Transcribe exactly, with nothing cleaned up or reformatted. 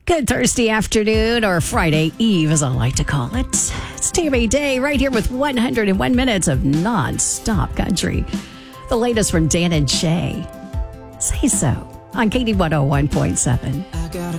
Good Thursday afternoon, or Friday Eve, as I like to call it. It's Tammy Day right here with one hundred one minutes of non-stop country. The latest from Dan and Shay. Say so on K D one oh one point seven.